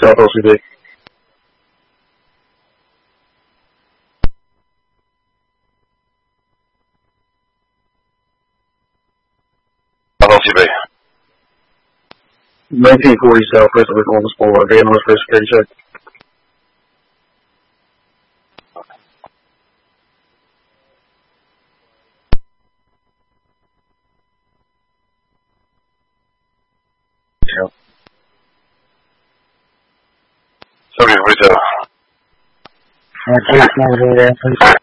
South LCB. LCB. 1940 South, Christopher Columbus Boulevard. Day North for security check. Yeah. 70 retail. Please,